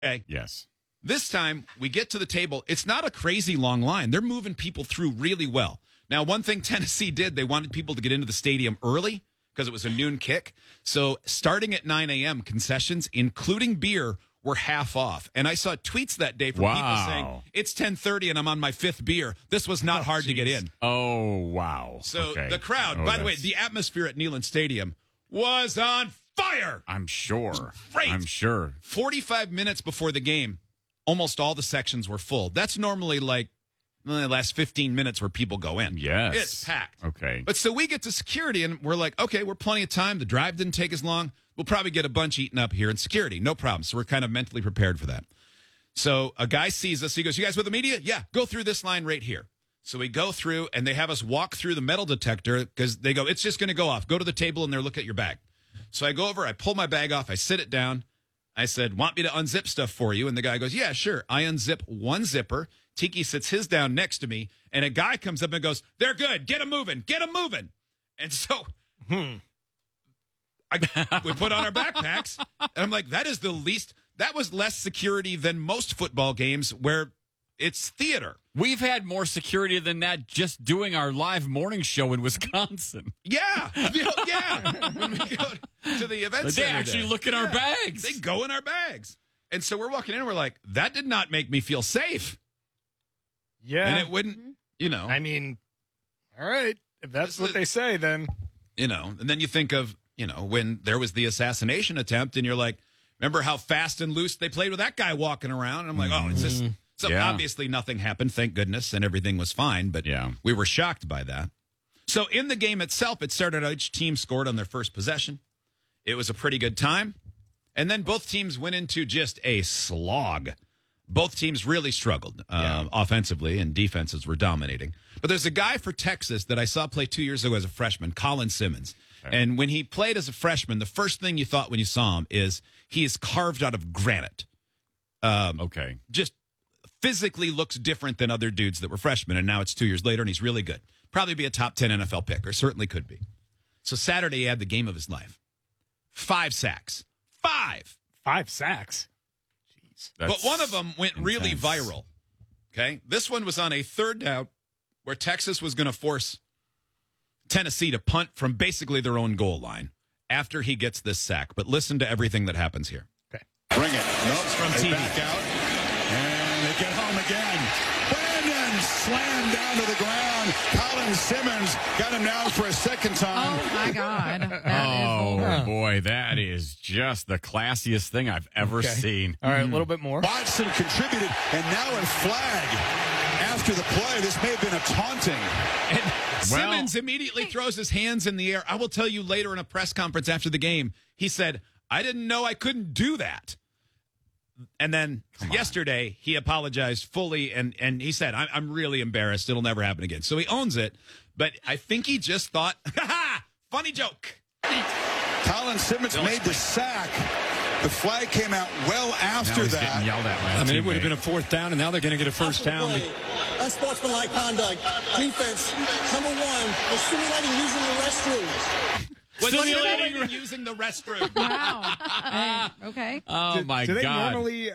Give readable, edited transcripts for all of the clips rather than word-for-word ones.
Okay. Yes. This time we get to the table. It's not a crazy long line. They're moving people through really well. Now, one thing Tennessee did, they wanted people to get into the stadium early because it was a noon kick. So starting at 9 a.m., concessions, including beer, were half off. And I saw tweets that day from people saying, it's 10:30 and I'm on my fifth beer. This was not hard to get in. Oh, wow. So the crowd, by the way, the atmosphere at Neyland Stadium was on fire. I'm sure. Great. I'm sure. 45 minutes before the game, almost all the sections were full. That's normally like the last 15 minutes where people go in. Yes. It's packed. Okay. But so we get to security and we're like, okay, we're plenty of time. The drive didn't take as long. We'll probably get a bunch eaten up here in security. No problem. So we're kind of mentally prepared for that. So a guy sees us. He goes, you guys with the media? Yeah, go through this line right here. So we go through and they have us walk through the metal detector because they go, it's just going to go off. Go to the table and there, look at your bag. So I go over, I pull my bag off, I sit it down. I said, want me to unzip stuff for you? And the guy goes, yeah, sure. I unzip one zipper. Tiki sits his down next to me. And a guy comes up and goes, they're good. Get them moving. Get them moving. And so we put on our backpacks. And I'm like, that was less security than most football games where it's theater. We've had more security than that just doing our live morning show in Wisconsin. Yeah. Yeah. When we go to the event center. They actually look at our bags. They go in our bags. And so we're walking in and we're like, that did not make me feel safe. Yeah. And it wouldn't, I mean, all right. If that's what they say, then. And then you think of, when there was the assassination attempt and you're like, remember how fast and loose they played with that guy walking around? And I'm like, oh, it's just. So obviously nothing happened, thank goodness, and everything was fine, but we were shocked by that. So in the game itself, it started out each team scored on their first possession. It was a pretty good time. And then both teams went into just a slog. Both teams really struggled offensively, and defenses were dominating. But there's a guy for Texas that I saw play 2 years ago as a freshman, Colin Simmons. Okay. And when he played as a freshman, the first thing you thought when you saw him is he is carved out of granite. Just physically looks different than other dudes that were freshmen, and now it's 2 years later, and he's really good. Probably be a top 10 NFL pick, or certainly could be. So Saturday, he had the game of his life. 5 sacks. 5! 5 sacks? Jeez. But one of them went really viral. Okay? This one was on a third down where Texas was going to force Tennessee to punt from basically their own goal line after he gets this sack. But listen to everything that happens here. Okay. Bring it. Nope. From TV. Back out. And they get home again. Brandon slammed down to the ground. Colin Simmons got him down for a second time. Oh, my God. Boy, that is just the classiest thing I've ever seen. All right, a little bit more. Watson contributed, and now a flag after the play. This may have been a taunting. And Simmons immediately throws his hands in the air. I will tell you later in a press conference after the game, he said, I didn't know I couldn't do that. And then yesterday, he apologized fully, and he said, I'm really embarrassed. It'll never happen again. So he owns it, but I think he just thought, ha-ha, funny joke. Colin Simmons made the sack. The flag came out well after that. Yelled at it would have been a fourth down, and now they're going to get a first down. Unsportsmanlike conduct. Defense, number 1, was simulating using the restroom. Simulating using the restroom. Wow. Okay. Oh, my God. Do they normally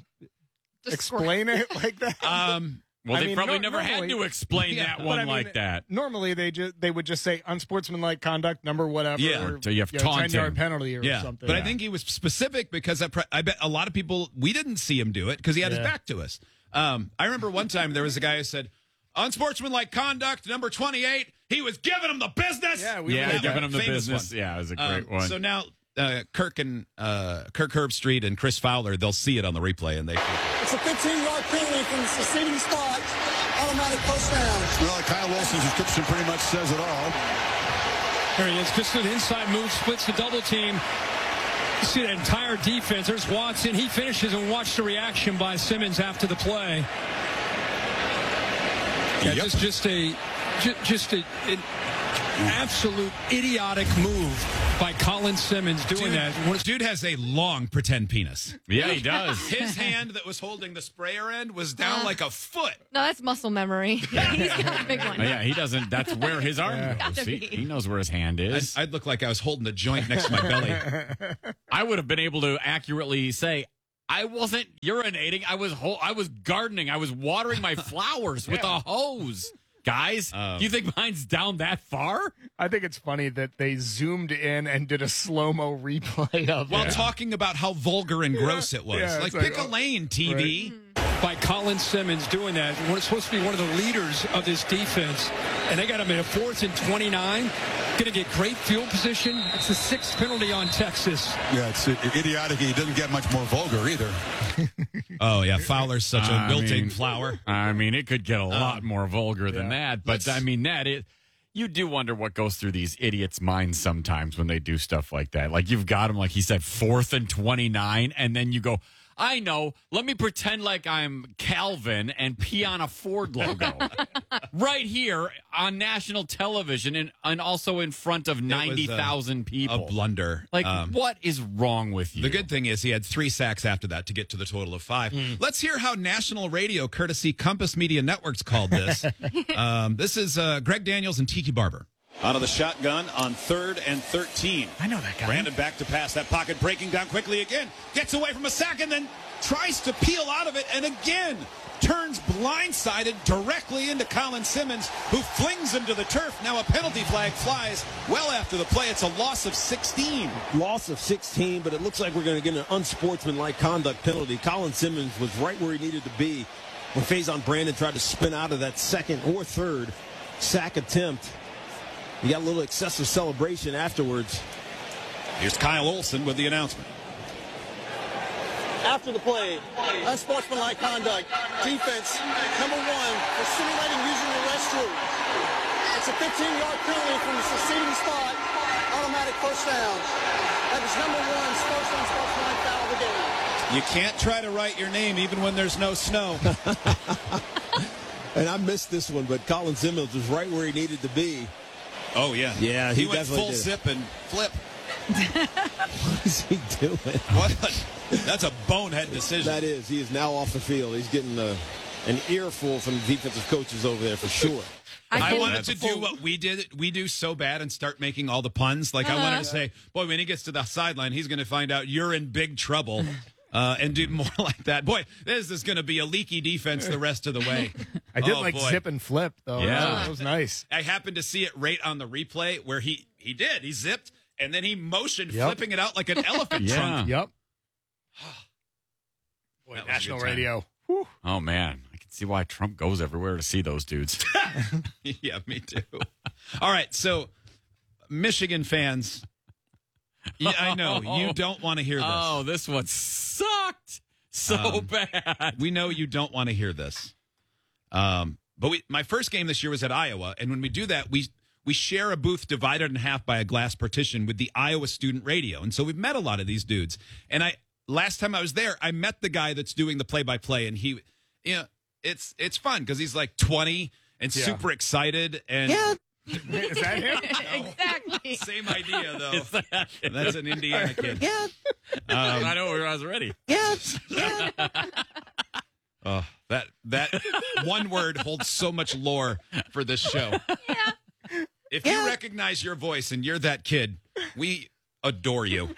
explain it like that? Well, they probably never had to explain that one like that. Normally, they would just say unsportsmanlike conduct, number whatever. Yeah. So you have taunting. 10-yard penalty or something. But I think he was specific because I bet a lot of people, we didn't see him do it because he had his back to us. I remember one time there was a guy who said, unsportsmanlike conduct, number 28. He was giving him the business. Giving him the business. One. Yeah, it was a great one. So now Kirk Herbstreit and Chris Fowler, they'll see it on the replay, and it's a 15-yard penalty from the succeeding spot. Automatic first down. Well, Kyle Wilson's description pretty much says it all. There he is, just an inside move, splits the double team. You see that entire defense. There's Watson. He finishes, and watch the reaction by Simmons after the play. Yeah, just an absolute idiotic move by Colin Simmons doing that. Dude has a long pretend penis. Yeah, he does. His hand that was holding the sprayer end was down like a foot. No, that's muscle memory. He's got a big one. Yeah, he doesn't. That's where his arm goes. He knows where his hand is. I'd look like I was holding the joint next to my belly. I would have been able to accurately say, I wasn't urinating. I was gardening. I was watering my flowers with a hose. Guys, do you think mine's down that far? I think it's funny that they zoomed in and did a slow-mo replay of While it. talking about how vulgar and gross it was. Yeah, like, it's pick a lane, TV. By Colin Simmons doing that. It's supposed to be one of the leaders of this defense. And they got him in a 4th and 29. Going to get great field position. It's the 6th penalty on Texas. Yeah, it's idiotic. He didn't get much more vulgar either. Oh, yeah. Fowler's such a wilting flower. I mean, it could get a lot more vulgar than that. But, I mean, you do wonder what goes through these idiots' minds sometimes when they do stuff like that. Like, you've got them, like he said, 4th and 29, and then you go, I know, let me pretend like I'm Calvin and pee on a Ford logo. Right here on national television and also in front of 90,000 people. A blunder. Like, what is wrong with you? The good thing is he had 3 sacks after that to get to the total of 5. Let's hear how national radio, courtesy Compass Media Networks, called this. This is Greg Daniels and Tiki Barber. Out of the shotgun on 3rd and 13. I know that guy. Brandon back to pass. That pocket breaking down quickly again. Gets away from a sack and then tries to peel out of it and again turns blindsided directly into Colin Simmons, who flings him to the turf. Now a penalty flag flies well after the play. It's a loss of 16. Loss of 16, but it looks like we're going to get an unsportsmanlike conduct penalty. Colin Simmons was right where he needed to be when Faison Brandon tried to spin out of that 2nd or 3rd sack attempt. He got a little excessive celebration afterwards. Here's Kyle Olson with the announcement. After the play, unsportsmanlike conduct. Defense, number 1, for simulating using the restroom. It's a 15-yard penalty from the succeeding spot. Automatic first down. That is number 1's first unsportsmanlike foul of the game. You can't try to write your name even when there's no snow. And I missed this one, but Colin Simmons was right where he needed to be. Oh, yeah. Yeah, he he went definitely full did. zip and flip. What is he doing? That's a bonehead decision. That is. He is now off the field. He's getting an earful from the defensive coaches over there for sure. I wanted to do what we do so bad and start making all the puns. Like, I wanted to say, boy, when he gets to the sideline, he's going to find out you're in big trouble. And do more like that. Boy, this is going to be a leaky defense the rest of the way. I did zip and flip, though. Yeah. That was nice. I happened to see it right on the replay where he zipped, and then he motioned, flipping it out like an elephant trunk. Yep. Boy, that was a National good time. radio. Whew. Oh, man. I can see why Trump goes everywhere to see those dudes. Yeah, me too. All right, so Michigan fans, yeah, I know you don't want to hear this. Oh, this one sucked so bad. We know you don't want to hear this. But my first game this year was at Iowa, and when we do that, we share a booth divided in half by a glass partition with the Iowa Student Radio, and so we've met a lot of these dudes. And last time I was there, I met the guy that's doing the play-by-play, and he, it's fun because he's like 20 and super excited and. Is that him? Exactly. Same idea, though. That's an Indiana kid. Yeah. I know I was ready. Oh, that one word holds so much lore for this show. Yeah. If you recognize your voice and you're that kid, we adore you.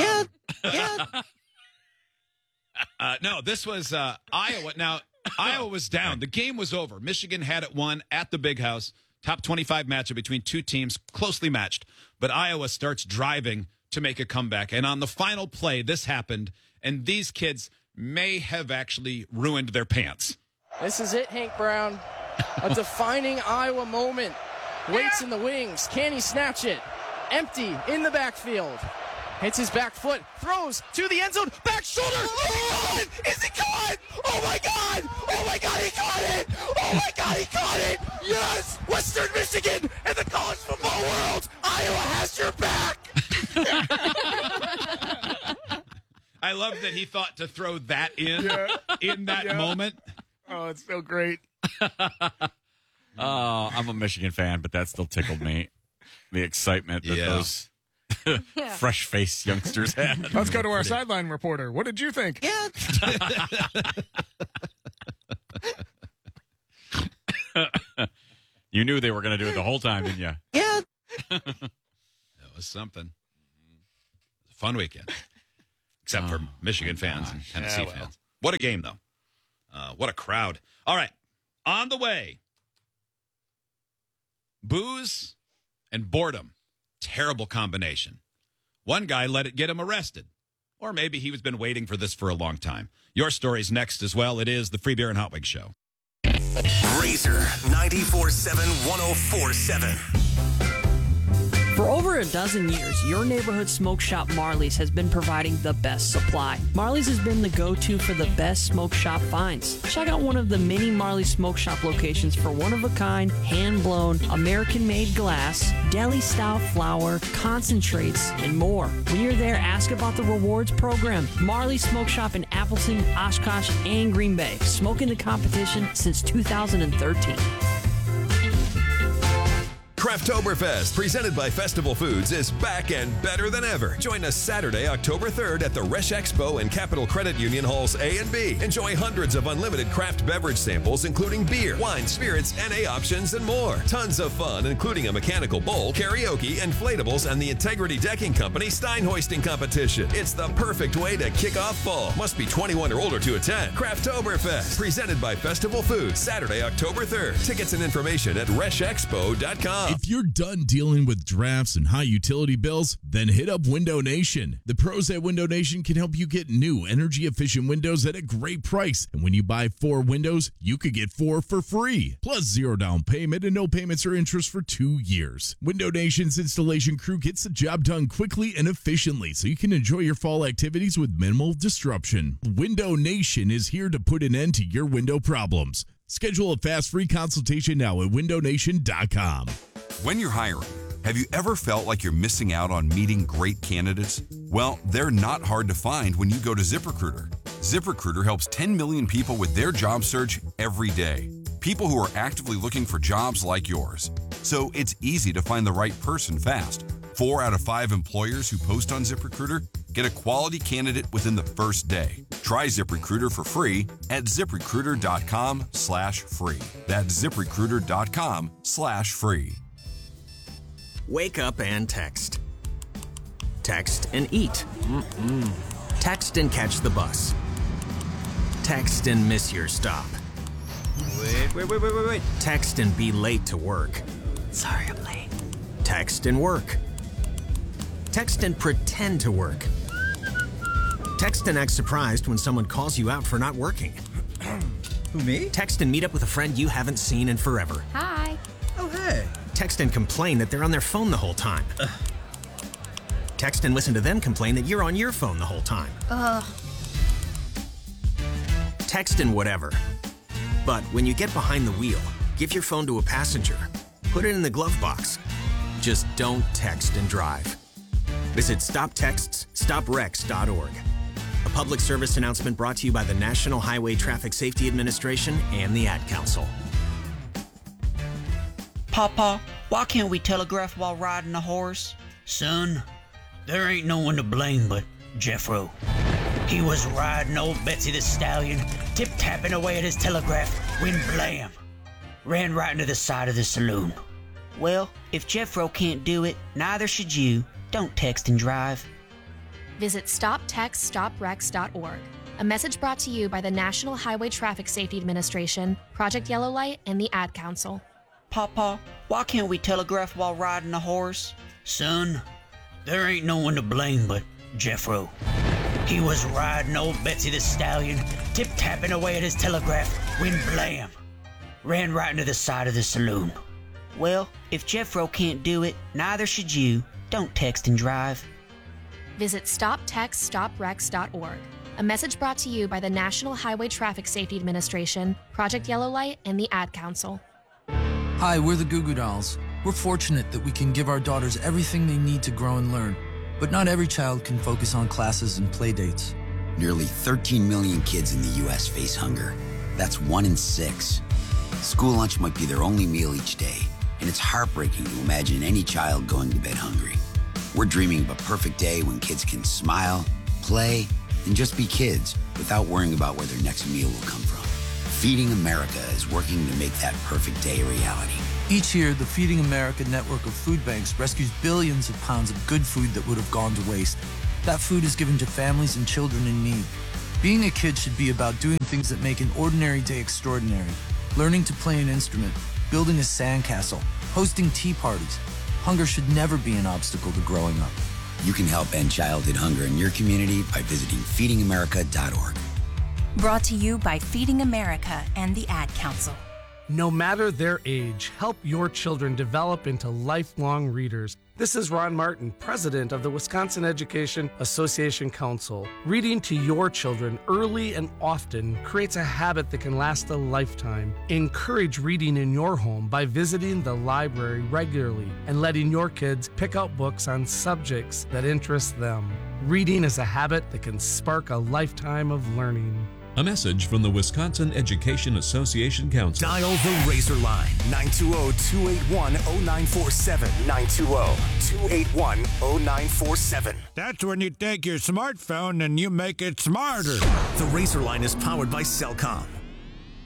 No, this was Iowa. Now, Iowa was down. The game was over. Michigan had it won at the Big House. Top 25 matchup between two teams, closely matched. But Iowa starts driving to make a comeback. And on the final play, this happened. And these kids may have actually ruined their pants. This is it, Hank Brown. A defining Iowa moment. Waits in the wings. Can he snatch it? Empty in the backfield. Hits his back foot. Throws to the end zone. Back shoulder. Oh, is he caught? Oh, my God. Oh, my God, he caught it. Oh, my God, he caught it. Yes. Western Michigan and the college football world. Iowa has your back. I love that he thought to throw that in that moment. Oh, it's so great. Oh, I'm a Michigan fan, but that still tickled me. The excitement that those fresh-faced youngsters had. Let's go to our sideline reporter. What did you think? You knew they were going to do it the whole time, didn't you? That was something. Fun weekend. except for Michigan fans and Tennessee fans. What a game, though. What a crowd. All right, on the way. Booze and boredom. Terrible combination. One guy let it get him arrested. Or maybe he was been waiting for this for a long time. Your story's next as well. It is the Free Beer and Hot Wings Show. Razor 94.7 104.7. For over a dozen years, your neighborhood smoke shop Marley's has been providing the best supply. Marley's has been the go-to for the best smoke shop finds. Check out one of the many Marley's smoke shop locations for one-of-a-kind, hand-blown, American-made glass, deli-style flour, concentrates, and more. When you're there, ask about the rewards program. Marley's Smoke Shop in Appleton, Oshkosh, and Green Bay. Smoking the competition since 2013. Crafttoberfest, presented by Festival Foods, is back and better than ever. Join us Saturday, October 3rd at the Resch Expo and Capital Credit Union Halls A and B. Enjoy hundreds of unlimited craft beverage samples, including beer, wine, spirits, NA options, and more. Tons of fun, including a mechanical bowl, karaoke, inflatables, and the Integrity Decking Company Stein Hoisting Competition. It's the perfect way to kick off fall. Must be 21 or older to attend. Crafttoberfest, presented by Festival Foods, Saturday, October 3rd. Tickets and information at reschexpo.com. If you're done dealing with drafts and high utility bills, then hit up Window Nation. The pros at Window Nation can help you get new energy-efficient windows at a great price. And when you buy 4 windows, you could get 4 for free. Plus 0 down payment and no payments or interest for 2 years. Window Nation's installation crew gets the job done quickly and efficiently so you can enjoy your fall activities with minimal disruption. Window Nation is here to put an end to your window problems. Schedule a fast free consultation now at windownation.com. When you're hiring, have you ever felt like you're missing out on meeting great candidates? Well, they're not hard to find when you go to ZipRecruiter. ZipRecruiter helps 10 million people with their job search every day. People who are actively looking for jobs like yours. So it's easy to find the right person fast. 4 out of 5 employers who post on ZipRecruiter get a quality candidate within the first day. Try ZipRecruiter for free at ZipRecruiter.com/free. That's ZipRecruiter.com/free. Wake up and text. Text and eat. Text and catch the bus. Text and miss your stop. Wait. Text and be late to work. Sorry, I'm late. Text and work. Text and pretend to work. Text and act surprised when someone calls you out for not working. Who, me? Text and meet up with a friend you haven't seen in forever. Hi. Oh, hey. Text and complain that they're on their phone the whole time. Text and listen to them complain that you're on your phone the whole time. Text and whatever. But when you get behind the wheel, give your phone to a passenger. Put it in the glove box. Just don't text and drive. Visit StopTextsStopWrecks.org. A public service announcement brought to you by the National Highway Traffic Safety Administration and the Ad Council. Papa, why can't we telegraph while riding a horse? Son, there ain't no one to blame but Jeffro. He was riding old Betsy the Stallion, tip-tapping away at his telegraph when blam! Ran right into the side of the saloon. Well, if Jeffro can't do it, neither should you. Don't text and drive. Visit StopTextsStopWrecks.org. A message brought to you by the National Highway Traffic Safety Administration, Project Yellow Light, and the Ad Council. Papa, why can't we telegraph while riding a horse? Son, there ain't no one to blame but Jeffro. He was riding old Betsy the Stallion, tip-tapping away at his telegraph when blam! Ran right into the side of the saloon. Well, if Jeffro can't do it, neither should you. Don't text and drive. Visit StopTextsStopWrecks.org. A message brought to you by the National Highway Traffic Safety Administration, Project Yellow Light, and the Ad Council. Hi, we're the Goo Goo Dolls. We're fortunate that we can give our daughters everything they need to grow and learn. But not every child can focus on classes and play dates. Nearly 13 million kids in the U.S. face hunger. That's 1 in 6. School lunch might be their only meal each day, and it's heartbreaking to imagine any child going to bed hungry. We're dreaming of a perfect day when kids can smile, play, and just be kids without worrying about where their next meal will come from. Feeding America is working to make that perfect day a reality. Each year, the Feeding America network of food banks rescues billions of pounds of good food that would have gone to waste. That food is given to families and children in need. Being a kid should be about doing things that make an ordinary day extraordinary. Learning to play an instrument, building a sandcastle, hosting tea parties. Hunger should never be an obstacle to growing up. You can help end childhood hunger in your community by visiting feedingamerica.org. Brought to you by Feeding America and the Ad Council. No matter their age, help your children develop into lifelong readers. This is Ron Martin, president of the Wisconsin Education Association Council. Reading to your children early and often creates a habit that can last a lifetime. Encourage reading in your home by visiting the library regularly and letting your kids pick out books on subjects that interest them. Reading is a habit that can spark a lifetime of learning. A message from the Wisconsin Education Association Council. Dial the Razor line, 920-281-0947, 920-281-0947. That's when you take your smartphone and you make it smarter. The Razor line is powered by Cellcom.